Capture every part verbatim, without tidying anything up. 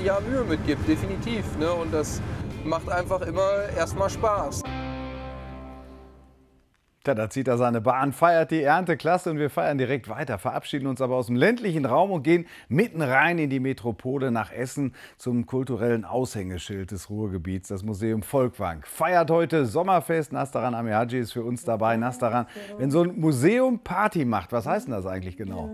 Jahr Mühe mitgibt, definitiv. Ne? Und das macht einfach immer erstmal Spaß. Ja, da zieht er seine Bahn, feiert die Ernte, klasse, und wir feiern direkt weiter, verabschieden uns aber aus dem ländlichen Raum und gehen mitten rein in die Metropole nach Essen zum kulturellen Aushängeschild des Ruhrgebiets, das Museum Folkwang. Feiert heute Sommerfest, Nastaran Amihaji ist für uns dabei. Nastaran, wenn so ein Museum Party macht, was heißt denn das eigentlich genau?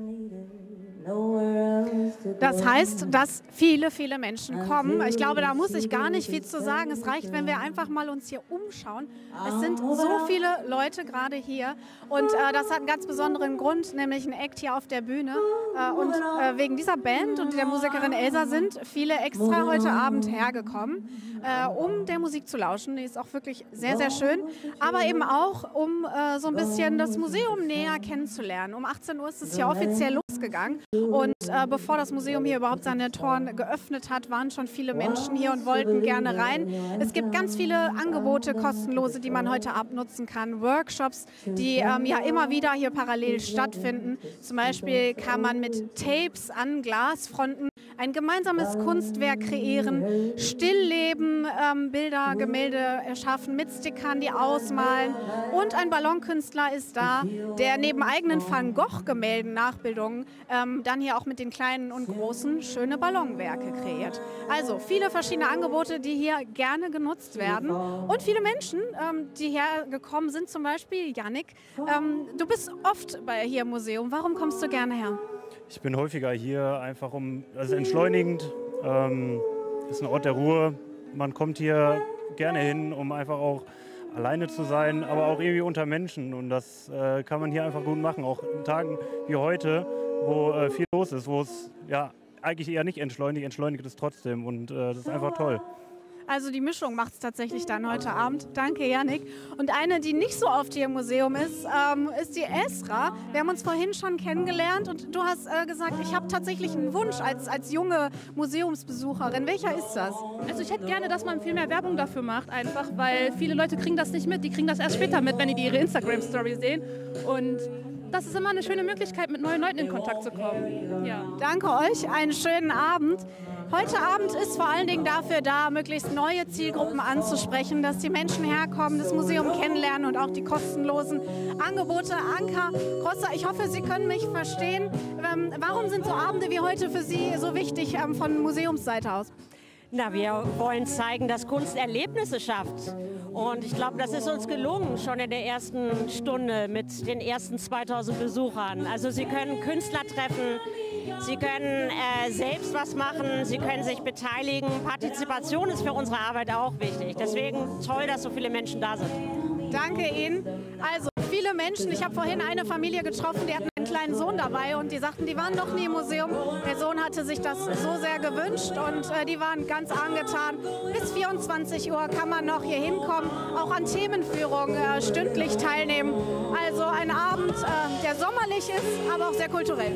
Das heißt, dass viele, viele Menschen kommen. Ich glaube, da muss ich gar nicht viel zu sagen. Es reicht, wenn wir einfach mal uns hier umschauen. Es sind so viele Leute gerade hier und äh, das hat einen ganz besonderen Grund, nämlich ein Act hier auf der Bühne. Äh, und äh, wegen dieser Band und der Musikerin Elsa sind viele extra heute Abend hergekommen, äh, um der Musik zu lauschen. Die ist auch wirklich sehr, sehr schön. Aber eben auch, um äh, so ein bisschen das Museum näher kennenzulernen. Um achtzehn Uhr ist es hier offiziell losgegangen. Und äh, bevor das Museum hier überhaupt seine Toren geöffnet hat, waren schon viele Menschen hier und wollten gerne rein. Es gibt ganz viele Angebote, kostenlose, die man heute abnutzen kann. Workshops, die ähm, ja immer wieder hier parallel stattfinden. Zum Beispiel kann man mit Tapes an Glasfronten ein gemeinsames Kunstwerk kreieren, Stillleben, ähm, Bilder, Gemälde erschaffen, mit Stickern, die ausmalen. Und ein Ballonkünstler ist da, der neben eigenen Van Gogh-Gemälden, Nachbildungen, ähm, dann hier auch mit den kleinen und großen schöne Ballonwerke kreiert. Also viele verschiedene Angebote, die hier gerne genutzt werden. Und viele Menschen, ähm, die hergekommen sind, zum Beispiel Yannick. Ähm, du bist oft bei hier im Museum. Warum kommst du gerne her? Ich bin häufiger hier, einfach um, also entschleunigend, ähm, ist ein Ort der Ruhe. Man kommt hier gerne hin, um einfach auch alleine zu sein, aber auch irgendwie unter Menschen. Und das äh, kann man hier einfach gut machen, auch in Tagen wie heute, wo äh, viel los ist, wo es ja eigentlich eher nicht entschleunigt, entschleunigt es trotzdem und äh, das ist einfach toll. Also die Mischung macht es tatsächlich dann heute Abend. Danke, Yannick. Und eine, die nicht so oft hier im Museum ist, ähm, ist die Esra. Wir haben uns vorhin schon kennengelernt und du hast äh, gesagt, ich habe tatsächlich einen Wunsch als, als junge Museumsbesucherin. Welcher ist das? Also ich hätte gerne, dass man viel mehr Werbung dafür macht, einfach, weil viele Leute kriegen das nicht mit. Die kriegen das erst später mit, wenn die ihre Instagram-Story sehen. Und das ist immer eine schöne Möglichkeit, mit neuen Leuten in Kontakt zu kommen. Ja. Danke euch, einen schönen Abend. Heute Abend ist vor allen Dingen dafür da, möglichst neue Zielgruppen anzusprechen, dass die Menschen herkommen, das Museum kennenlernen und auch die kostenlosen Angebote. Anka Grosser, ich hoffe, Sie können mich verstehen. Ähm, warum sind so Abende wie heute für Sie so wichtig ähm, von Museumsseite aus? Na, wir wollen zeigen, dass Kunst Erlebnisse schafft. Und ich glaube, das ist uns gelungen, schon in der ersten Stunde mit den ersten zweitausend Besuchern. Also Sie können Künstler treffen, Sie können äh, selbst was machen, Sie können sich beteiligen. Partizipation ist für unsere Arbeit auch wichtig. Deswegen toll, dass so viele Menschen da sind. Danke Ihnen. Also viele Menschen, ich habe vorhin eine Familie getroffen, die hatten einen kleinen Sohn dabei und die sagten, die waren noch nie im Museum. Der Sohn hatte sich das so sehr gewünscht und äh, die waren ganz angetan. Bis vierundzwanzig Uhr kann man noch hier hinkommen, auch an Themenführungen äh, stündlich teilnehmen. Also ein Abend, äh, der sommerlich ist, aber auch sehr kulturell.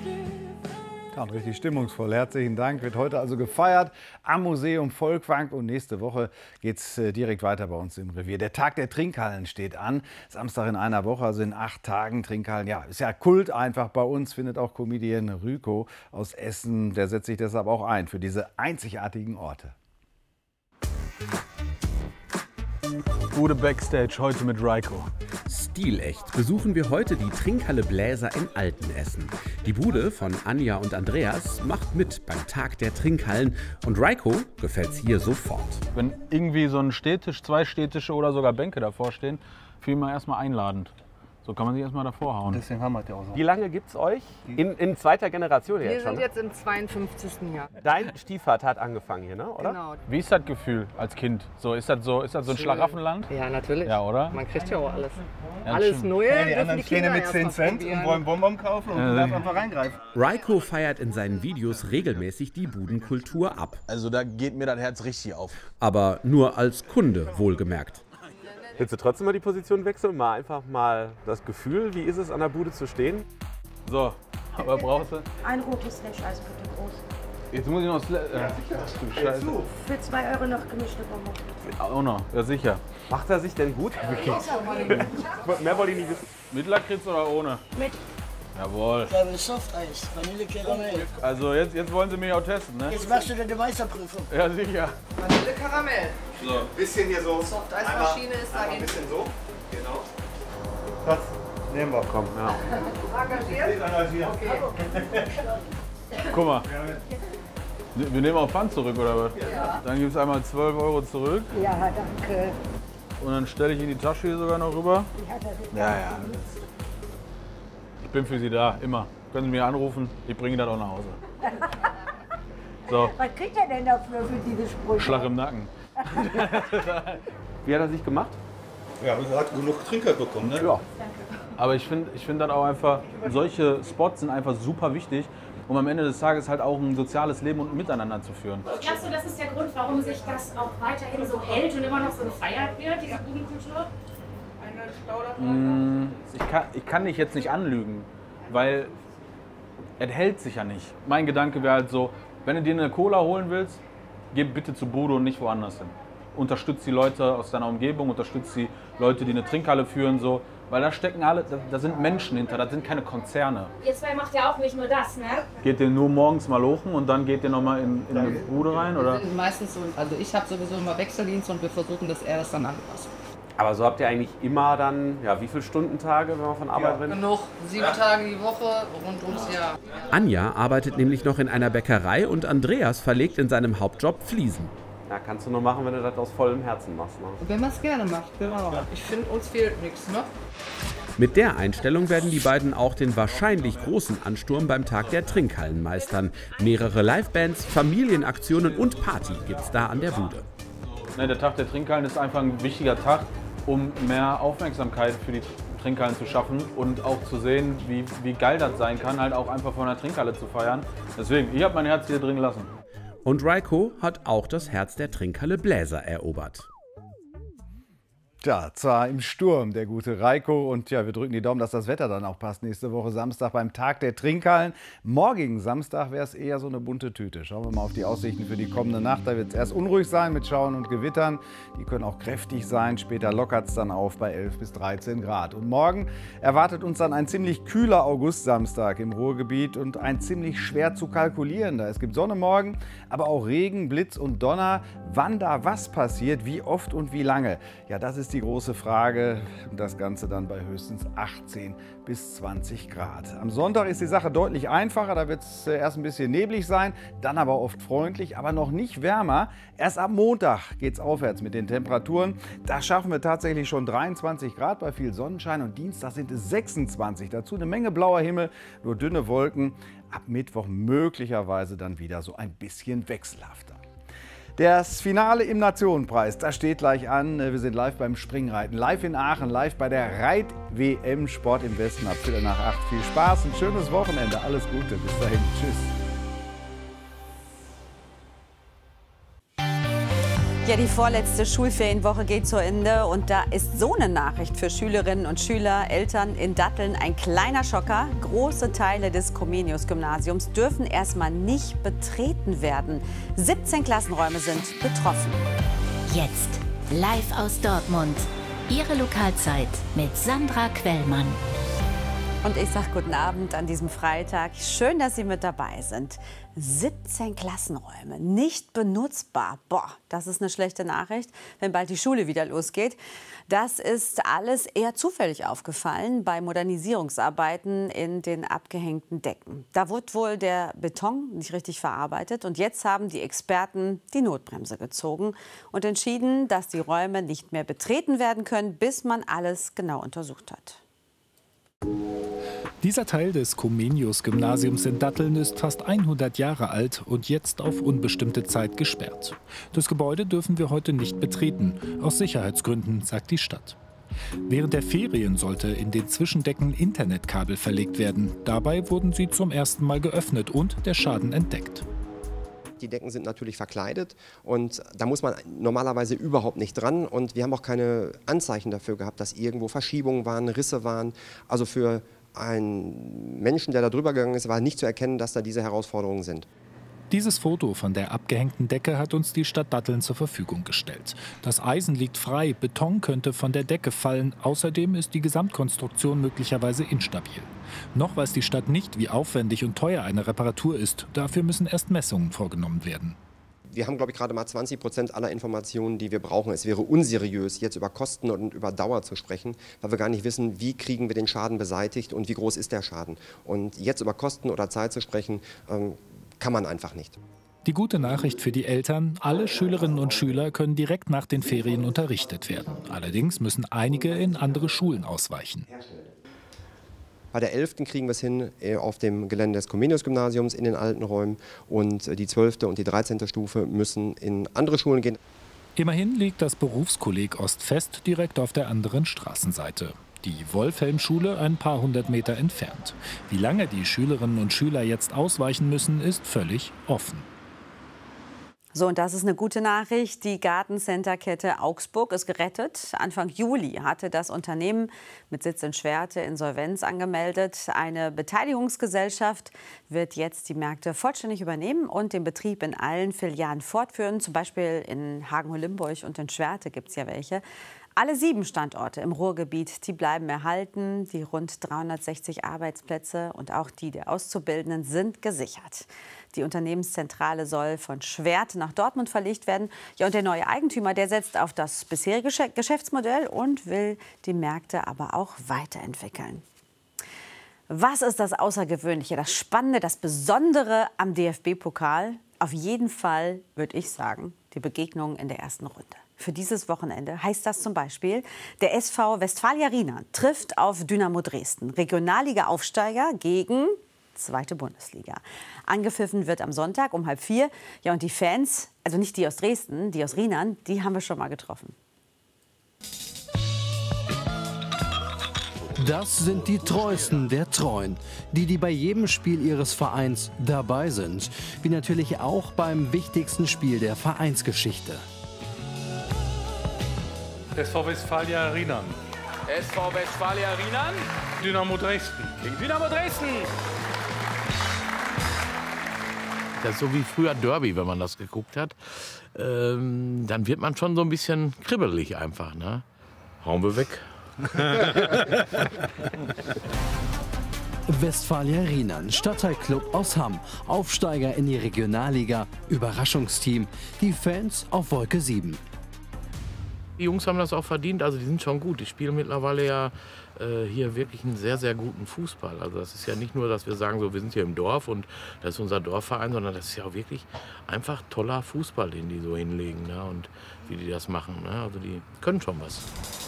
Ja, und richtig stimmungsvoll. Herzlichen Dank. Wird heute also gefeiert am Museum Folkwang. Und nächste Woche geht es direkt weiter bei uns im Revier. Der Tag der Trinkhallen steht an. Samstag in einer Woche, also in acht Tagen Trinkhallen. Ja, ist ja Kult einfach bei uns, findet auch Comedian Rüko aus Essen. Der setzt sich deshalb auch ein für diese einzigartigen Orte. Bude Backstage heute mit Raiko. Stilecht besuchen wir heute die Trinkhalle Bläser in Altenessen. Die Bude von Anja und Andreas macht mit beim Tag der Trinkhallen und Raiko gefällt's hier sofort. Wenn irgendwie so ein Stehtisch, zwei Stehtische oder sogar Bänke davor stehen, fühlen wir erstmal einladend. So kann man sich erstmal davor hauen. Deswegen haben wir das ja auch so. Wie lange gibt es euch? In, in zweiter Generation wir jetzt schon? Wir sind jetzt im zweiundfünfzigsten Jahr. Dein Stiefvater hat angefangen hier, ne? Oder? Genau. Wie ist das Gefühl als Kind? So, ist das so, ist das so ein Schlaraffenland? Ja, natürlich. Ja, oder? Man kriegt ja auch alles. Ja, alles stimmt. Neue. Ja, die anderen stehen mit zehn Cent und wollen Bonbon kaufen und ja, du darfst einfach reingreifen. Raiko feiert in seinen Videos regelmäßig die Budenkultur ab. Also da geht mir das Herz richtig auf. Aber nur als Kunde, wohlgemerkt. Willst du trotzdem mal die Position wechseln? Mal einfach mal das Gefühl, wie ist es an der Bude zu stehen? So, aber brauchst du? Ein rotes Slash-Eis bitte groß. Jetzt muss ich noch Sla ja, du Scheiße. Für zwei Euro noch gemischte Bonbon. Auch noch, ja sicher. Macht er sich denn gut? Mehr wollte ich nicht wissen. Mit Lakritz oder ohne? Mit. Jawohl. Ja, mit Softeis, Vanille Karamell. Also jetzt, jetzt wollen Sie mich auch testen, ne? Jetzt machst du deine Meisterprüfung. Ja, sicher. Vanille Karamell. So. Bisschen hier so. Softeismaschine ist da Ein hinten. bisschen so. Genau. Das nehmen wir. Komm, ja. Engagiert? Okay. Guck mal. Wir nehmen auch Pfand zurück, oder was? Ja. Dann gibt es einmal zwölf Euro zurück. Ja, danke. Und dann stelle ich in die Tasche hier sogar noch rüber. Ja, das ist Ja, ja. Ich bin für Sie da, immer. Können Sie mich anrufen, ich bringe das auch nach Hause. So, Was kriegt er denn dafür für diese Sprüche? Schlag im Nacken. Wie hat er sich gemacht? Ja, er hat genug Trinkgeld bekommen, ne? Ja. Aber ich finde ich find dann auch einfach, solche Spots sind einfach super wichtig, um am Ende des Tages halt auch ein soziales Leben und Miteinander zu führen. Glaubst du, das ist der Grund, warum sich das auch weiterhin so hält und immer noch so gefeiert wird, diese Budenkultur? Mm, Ich kann, ich kann dich jetzt nicht anlügen, weil es hält sich ja nicht. Mein Gedanke wäre halt so, wenn du dir eine Cola holen willst, geh bitte zu Bude und nicht woanders hin. Unterstütz die Leute aus deiner Umgebung, unterstütz die Leute, die eine Trinkhalle führen, so. Weil da stecken alle, da, da sind Menschen hinter, das sind keine Konzerne. Ihr zwei macht ja auch nicht nur das, ne? Geht ihr nur morgens mal hochen und dann geht ihr nochmal in, in eine Bude rein, oder? Wir sind meistens so, also ich habe sowieso immer Wechseldienst und wir versuchen, dass er das dann anpasst. Aber so habt ihr eigentlich immer dann, ja, wie viele Stundentage, wenn man von Arbeit Ja, rennt? genug, sieben Tage die Woche, rund ums Jahr. Anja arbeitet nämlich noch in einer Bäckerei und Andreas verlegt in seinem Hauptjob Fliesen. Ja, kannst du nur machen, wenn du das aus vollem Herzen machst. Ne? Wenn man es gerne macht, genau. Ich finde, uns fehlt nichts, ne? Mit der Einstellung werden die beiden auch den wahrscheinlich großen Ansturm beim Tag der Trinkhallen meistern. Mehrere Livebands, Familienaktionen und Party gibt's da an der Bude. Ne, der Tag der Trinkhallen ist einfach ein wichtiger Tag, um mehr Aufmerksamkeit für die Trinkhallen zu schaffen und auch zu sehen, wie, wie geil das sein kann, halt auch einfach von einer Trinkhalle zu feiern. Deswegen, ich habe mein Herz hier drin gelassen. Und Raiko hat auch das Herz der Trinkhalle Bläser erobert. Ja, zwar im Sturm, der gute Raiko. Und ja, wir drücken die Daumen, dass das Wetter dann auch passt. Nächste Woche Samstag beim Tag der Trinkhallen. Morgigen Samstag wäre es eher so eine bunte Tüte. Schauen wir mal auf die Aussichten für die kommende Nacht. Da wird es erst unruhig sein mit Schauern und Gewittern. Die können auch kräftig sein. Später lockert es dann auf bei elf bis dreizehn Grad. Und morgen erwartet uns dann ein ziemlich kühler August-Samstag im Ruhrgebiet und ein ziemlich schwer zu kalkulierender. Es gibt Sonne morgen, aber auch Regen, Blitz und Donner. Wann da was passiert, wie oft und wie lange? Ja, das ist die große Frage. Das Ganze dann bei höchstens achtzehn bis zwanzig Grad. Am Sonntag ist die Sache deutlich einfacher. Da wird es erst ein bisschen neblig sein, dann aber oft freundlich, aber noch nicht wärmer. Erst am Montag geht es aufwärts mit den Temperaturen. Da schaffen wir tatsächlich schon dreiundzwanzig Grad bei viel Sonnenschein und Dienstag sind es sechsundzwanzig. Dazu eine Menge blauer Himmel, nur dünne Wolken. Ab Mittwoch möglicherweise dann wieder so ein bisschen wechselhafter. Das Finale im Nationenpreis, das steht gleich an. Wir sind live beim Springreiten, live in Aachen, live bei der Reit-W M Sport im Westen ab Viertel nach acht. Viel Spaß, ein schönes Wochenende, alles Gute, bis dahin, tschüss. Ja, die vorletzte Schulferienwoche geht zu Ende und da ist so eine Nachricht für Schülerinnen und Schüler, Eltern in Datteln ein kleiner Schocker. Große Teile des Comenius-Gymnasiums dürfen erstmal nicht betreten werden. siebzehn Klassenräume sind betroffen. Jetzt live aus Dortmund. Ihre Lokalzeit mit Sandra Quellmann. Und ich sage guten Abend an diesem Freitag. Schön, dass Sie mit dabei sind. siebzehn Klassenräume nicht benutzbar. Boah, das ist eine schlechte Nachricht, wenn bald die Schule wieder losgeht. Das ist alles eher zufällig aufgefallen bei Modernisierungsarbeiten in den abgehängten Decken. Da wurde wohl der Beton nicht richtig verarbeitet. Und jetzt haben die Experten die Notbremse gezogen und entschieden, dass die Räume nicht mehr betreten werden können, bis man alles genau untersucht hat. Dieser Teil des Comenius-Gymnasiums in Datteln ist fast hundert Jahre alt und jetzt auf unbestimmte Zeit gesperrt. Das Gebäude dürfen wir heute nicht betreten, aus Sicherheitsgründen, sagt die Stadt. Während der Ferien sollte in den Zwischendecken Internetkabel verlegt werden. Dabei wurden sie zum ersten Mal geöffnet und der Schaden entdeckt. Die Decken sind natürlich verkleidet und da muss man normalerweise überhaupt nicht dran. Und wir haben auch keine Anzeichen dafür gehabt, dass irgendwo Verschiebungen waren, Risse waren. Also für einen Menschen, der da drüber gegangen ist, war nicht zu erkennen, dass da diese Herausforderungen sind. Dieses Foto von der abgehängten Decke hat uns die Stadt Datteln zur Verfügung gestellt. Das Eisen liegt frei, Beton könnte von der Decke fallen. Außerdem ist die Gesamtkonstruktion möglicherweise instabil. Noch weiß die Stadt nicht, wie aufwendig und teuer eine Reparatur ist. Dafür müssen erst Messungen vorgenommen werden. Wir haben, glaube ich, gerade mal zwanzig Prozent aller Informationen, die wir brauchen. Es wäre unseriös, jetzt über Kosten und über Dauer zu sprechen, weil wir gar nicht wissen, wie kriegen wir den Schaden beseitigt und wie groß ist der Schaden. Und jetzt über Kosten oder Zeit zu sprechen, ähm, kann man einfach nicht. Die gute Nachricht für die Eltern: Alle Schülerinnen und Schüler können direkt nach den Ferien unterrichtet werden. Allerdings müssen einige in andere Schulen ausweichen. Bei der elften kriegen wir es hin auf dem Gelände des Comenius-Gymnasiums in den alten Räumen, und die zwölfte und die dreizehnte Stufe müssen in andere Schulen gehen. Immerhin liegt das Berufskolleg Ostfest direkt auf der anderen Straßenseite. Die Wolfhelm-Schule ein paar hundert Meter entfernt. Wie lange die Schülerinnen und Schüler jetzt ausweichen müssen, ist völlig offen. So, und das ist eine gute Nachricht. Die Gartencenter-Kette Augsburg ist gerettet. Anfang Juli hatte das Unternehmen mit Sitz in Schwerte Insolvenz angemeldet. Eine Beteiligungsgesellschaft wird jetzt die Märkte vollständig übernehmen und den Betrieb in allen Filialen fortführen. Zum Beispiel in Hagen-Limburg und in Schwerte gibt es ja welche. Alle sieben Standorte im Ruhrgebiet, die bleiben erhalten. Die rund dreihundertsechzig Arbeitsplätze und auch die der Auszubildenden sind gesichert. Die Unternehmenszentrale soll von Schwerte nach Dortmund verlegt werden. Ja, und der neue Eigentümer, der setzt auf das bisherige Geschäftsmodell und will die Märkte aber auch weiterentwickeln. Was ist das Außergewöhnliche, das Spannende, das Besondere am D F B-Pokal? Auf jeden Fall, würde ich sagen, die Begegnung in der ersten Runde. Für dieses Wochenende heißt das zum Beispiel, der S V Westfalia Riener trifft auf Dynamo Dresden, Regionalliga-Aufsteiger gegen zweite Bundesliga. Angepfiffen wird am Sonntag um halb vier. Ja, und die Fans, also nicht die aus Dresden, die aus Rienern, die haben wir schon mal getroffen. Das sind die Treuesten der Treuen, die, die bei jedem Spiel ihres Vereins dabei sind, wie natürlich auch beim wichtigsten Spiel der Vereinsgeschichte. S V Westfalia Rienern. S V Westfalia Rienern. Dynamo Dresden. Gegen Dynamo Dresden. Das ist so wie früher Derby, wenn man das geguckt hat. Ähm, dann wird man schon so ein bisschen kribbelig einfach. Ne? Hauen wir weg. Westfalia Rienern, Stadtteilclub aus Hamm, Aufsteiger in die Regionalliga, Überraschungsteam, die Fans auf Wolke sieben. Die Jungs haben das auch verdient, also die sind schon gut. Die spielen mittlerweile ja äh, hier wirklich einen sehr, sehr guten Fußball. Also das ist ja nicht nur, dass wir sagen, so, wir sind hier im Dorf und das ist unser Dorfverein, sondern das ist ja auch wirklich einfach toller Fußball, den die so hinlegen, ne? Und wie die das machen. Ne? Also die können schon was.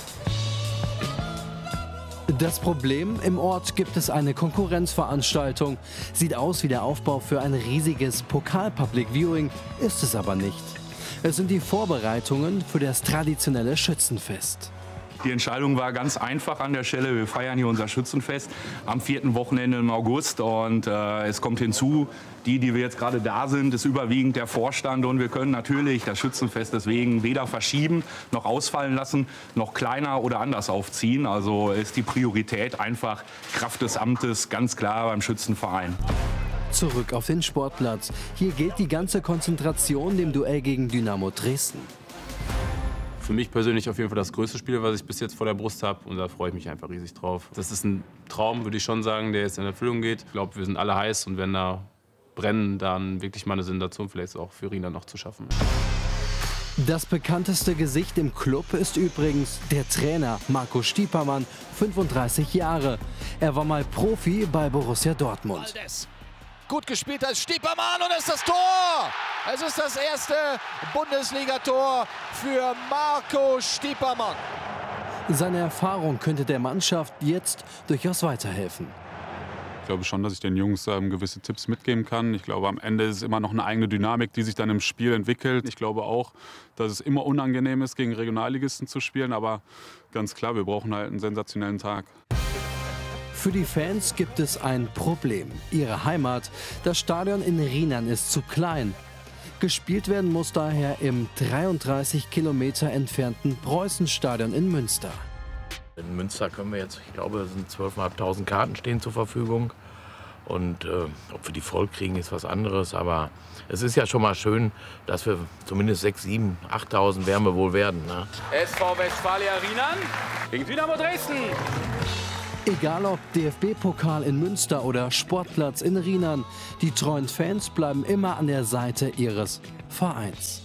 Das Problem: Im Ort gibt es eine Konkurrenzveranstaltung. Sieht aus wie der Aufbau für ein riesiges Pokal-Public Viewing, ist es aber nicht. Es sind die Vorbereitungen für das traditionelle Schützenfest. Die Entscheidung war ganz einfach an der Stelle. Wir feiern hier unser Schützenfest am vierten Wochenende im August. Und äh, es kommt hinzu, die, die wir jetzt gerade da sind, ist überwiegend der Vorstand. Und wir können natürlich das Schützenfest deswegen weder verschieben, noch ausfallen lassen, noch kleiner oder anders aufziehen. Also ist die Priorität einfach Kraft des Amtes ganz klar beim Schützenverein. Zurück auf den Sportplatz. Hier gilt die ganze Konzentration dem Duell gegen Dynamo Dresden. Für mich persönlich auf jeden Fall das größte Spiel, was ich bis jetzt vor der Brust habe. Und da freue ich mich einfach riesig drauf. Das ist ein Traum, würde ich schon sagen, der jetzt in Erfüllung geht. Ich glaube, wir sind alle heiß. Und wenn da brennen, dann wirklich mal eine Sensation vielleicht auch für Riener noch zu schaffen. Das bekannteste Gesicht im Club ist übrigens der Trainer Marco Stiepermann, fünfunddreißig Jahre. Er war mal Profi bei Borussia Dortmund. Gut gespielt als Stiepermann und es ist das Tor! Es ist das erste Bundesligator für Marco Stiepermann. Seine Erfahrung könnte der Mannschaft jetzt durchaus weiterhelfen. Ich glaube schon, dass ich den Jungs ähm, gewisse Tipps mitgeben kann. Ich glaube, am Ende ist es immer noch eine eigene Dynamik, die sich dann im Spiel entwickelt. Ich glaube auch, dass es immer unangenehm ist, gegen Regionalligisten zu spielen. Aber ganz klar, wir brauchen halt einen sensationellen Tag. Für die Fans gibt es ein Problem. Ihre Heimat, das Stadion in Rienern, ist zu klein. Gespielt werden muss daher im dreiunddreißig Kilometer entfernten Preußenstadion in Münster. In Münster können wir jetzt, ich glaube, es sind zwölftausendfünfhundert Karten stehen zur Verfügung. Und äh, ob wir die voll kriegen, ist was anderes. Aber es ist ja schon mal schön, dass wir zumindest sechstausend, siebentausend, achttausend werden wir wohl werden. Ne? S V Westfalia Rienan gegen Dynamo Dresden. Egal ob D F B-Pokal in Münster oder Sportplatz in Rienan, die treuen Fans bleiben immer an der Seite ihres Vereins.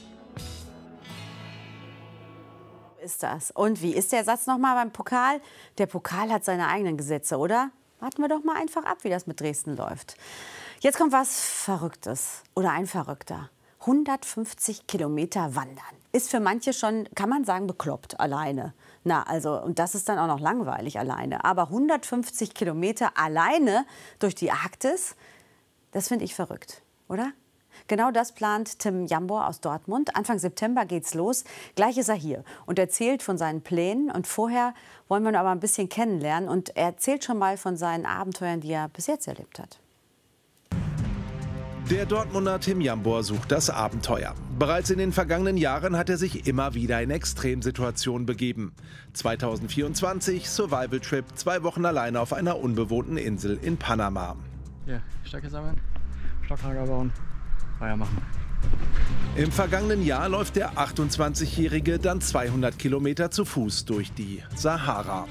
Ist das. Und wie ist der Satz nochmal beim Pokal? Der Pokal hat seine eigenen Gesetze, oder? Warten wir doch mal einfach ab, wie das mit Dresden läuft. Jetzt kommt was Verrücktes oder ein Verrückter. hundertfünfzig Kilometer wandern. Ist für manche schon, kann man sagen, bekloppt alleine. Na, also, und das ist dann auch noch langweilig alleine. Aber hundertfünfzig Kilometer alleine durch die Arktis, das finde ich verrückt, oder? Genau das plant Tim Jambor aus Dortmund. Anfang September geht's los. Gleich ist er hier und erzählt von seinen Plänen. Und vorher wollen wir ihn aber ein bisschen kennenlernen. Und er erzählt schon mal von seinen Abenteuern, die er bis jetzt erlebt hat. Der Dortmunder Tim Jambor sucht das Abenteuer. Bereits in den vergangenen Jahren hat er sich immer wieder in Extremsituationen begeben. zweitausendvierundzwanzig Survival Trip, zwei Wochen alleine auf einer unbewohnten Insel in Panama. Ja, Stöcke sammeln, Stocklager bauen, Feuer machen. Im vergangenen Jahr läuft der achtundzwanzigjährige dann zweihundert Kilometer zu Fuß durch die Sahara.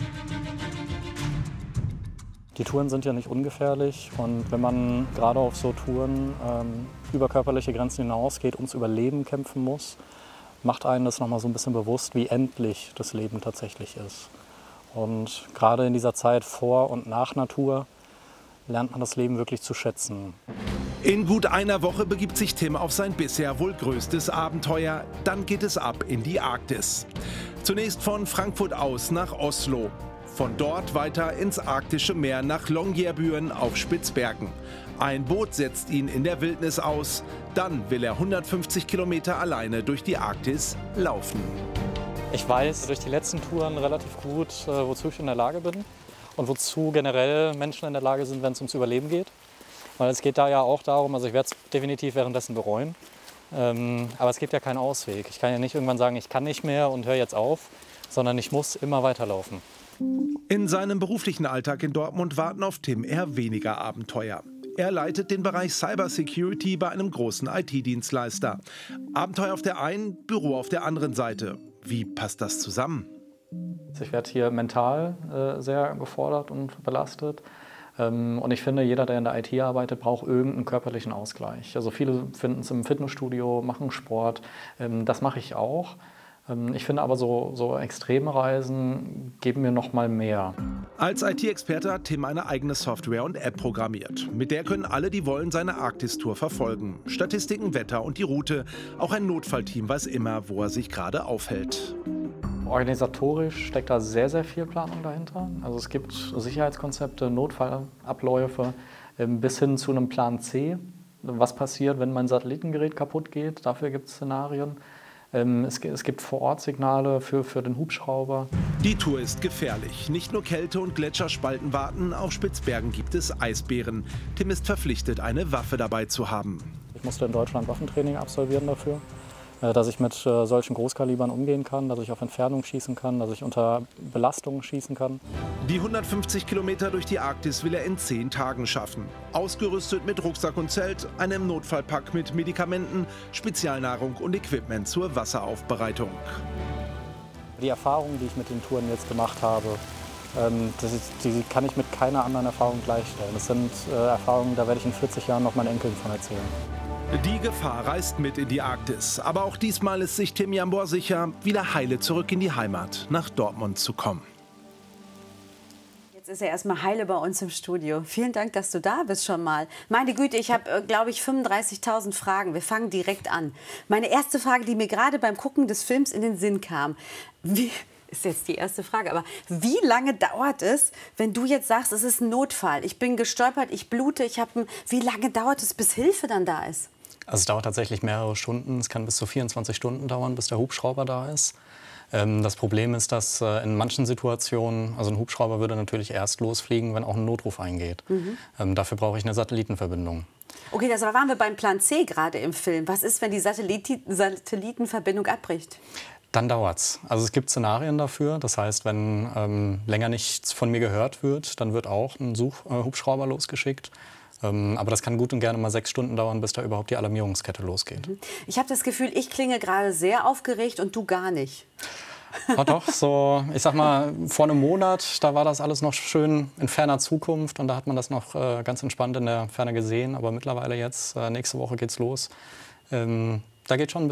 Die Touren sind ja nicht ungefährlich und wenn man gerade auf so Touren ähm, über körperliche Grenzen hinausgeht, ums Überleben kämpfen muss, macht einen das nochmal so ein bisschen bewusst, wie endlich das Leben tatsächlich ist. Und gerade in dieser Zeit vor und nach Natur lernt man das Leben wirklich zu schätzen. In gut einer Woche begibt sich Tim auf sein bisher wohl größtes Abenteuer. Dann geht es ab in die Arktis. Zunächst von Frankfurt aus nach Oslo. Von dort weiter ins arktische Meer nach Longyearbyen auf Spitzbergen. Ein Boot setzt ihn in der Wildnis aus. Dann will er hundertfünfzig Kilometer alleine durch die Arktis laufen. Ich weiß durch die letzten Touren relativ gut, wozu ich in der Lage bin und wozu generell Menschen in der Lage sind, wenn es ums Überleben geht. Weil es geht da ja auch darum, also ich werde es definitiv währenddessen bereuen, ähm, aber es gibt ja keinen Ausweg. Ich kann ja nicht irgendwann sagen, ich kann nicht mehr und höre jetzt auf, sondern ich muss immer weiterlaufen. In seinem beruflichen Alltag in Dortmund warten auf Tim eher weniger Abenteuer. Er leitet den Bereich Cybersecurity bei einem großen I T-Dienstleister. Abenteuer auf der einen, Büro auf der anderen Seite. Wie passt das zusammen? Ich werde hier mental äh, sehr gefordert und belastet. Ähm, und ich finde, jeder, der in der I T arbeitet, braucht irgendeinen körperlichen Ausgleich. Also viele finden es im Fitnessstudio, machen Sport. Ähm, das mache ich auch. Ich finde aber, so, so extreme Reisen geben mir noch mal mehr. Als I T-Experte hat Tim eine eigene Software und App programmiert. Mit der können alle, die wollen, seine Arktis-Tour verfolgen. Statistiken, Wetter und die Route. Auch ein Notfallteam weiß immer, wo er sich gerade aufhält. Organisatorisch steckt da sehr, sehr viel Planung dahinter. Also es gibt Sicherheitskonzepte, Notfallabläufe bis hin zu einem Plan C. Was passiert, wenn mein Satellitengerät kaputt geht? Dafür gibt es Szenarien. Es gibt Vor-Ort-Signale für, für den Hubschrauber. Die Tour ist gefährlich. Nicht nur Kälte und Gletscherspalten warten, auf Spitzbergen gibt es Eisbären. Tim ist verpflichtet, eine Waffe dabei zu haben. Ich musste in Deutschland Waffentraining absolvieren dafür, dass ich mit solchen Großkalibern umgehen kann, dass ich auf Entfernung schießen kann, dass ich unter Belastungen schießen kann. Die hundertfünfzig Kilometer durch die Arktis will er in zehn Tagen schaffen. Ausgerüstet mit Rucksack und Zelt, einem Notfallpack mit Medikamenten, Spezialnahrung und Equipment zur Wasseraufbereitung. Die Erfahrungen, die ich mit den Touren jetzt gemacht habe, das ist, die kann ich mit keiner anderen Erfahrung gleichstellen. Das sind Erfahrungen, da werde ich in vierzig Jahren noch meinen Enkeln von erzählen. Die Gefahr reist mit in die Arktis. Aber auch diesmal ist sich Tim Jambor sicher, wieder heile zurück in die Heimat, nach Dortmund zu kommen. Jetzt ist er erstmal heile bei uns im Studio. Vielen Dank, dass du da bist schon mal. Meine Güte, ich habe, glaube ich, fünfunddreißigtausend Fragen. Wir fangen direkt an. Meine erste Frage, die mir gerade beim Gucken des Films in den Sinn kam. Wie, ist jetzt die erste Frage, aber wie lange dauert es, wenn du jetzt sagst, es ist ein Notfall? Ich bin gestolpert, ich blute, ich habe. Wie lange dauert es, bis Hilfe dann da ist? Also es dauert tatsächlich mehrere Stunden. Es kann bis zu vierundzwanzig Stunden dauern, bis der Hubschrauber da ist. Ähm, das Problem ist, dass äh, in manchen Situationen, also ein Hubschrauber würde natürlich erst losfliegen, wenn auch ein Notruf eingeht. Mhm. Ähm, dafür brauche ich eine Satellitenverbindung. Okay, das waren wir beim Plan C gerade im Film. Was ist, wenn die Satelliti- Satellitenverbindung abbricht? Dann dauert's. Also es gibt Szenarien dafür. Das heißt, wenn ähm, länger nichts von mir gehört wird, dann wird auch ein Suchhubschrauber äh, losgeschickt. Ähm, aber das kann gut und gerne mal sechs Stunden dauern, bis da überhaupt die Alarmierungskette losgeht. Ich habe das Gefühl, ich klinge gerade sehr aufgeregt und du gar nicht. Ja, doch, so, ich sag mal, vor einem Monat, da war das alles noch schön in ferner Zukunft und da hat man das noch äh, ganz entspannt in der Ferne gesehen. Aber mittlerweile jetzt, äh, nächste Woche geht's los. Ähm, da geht schon ein bisschen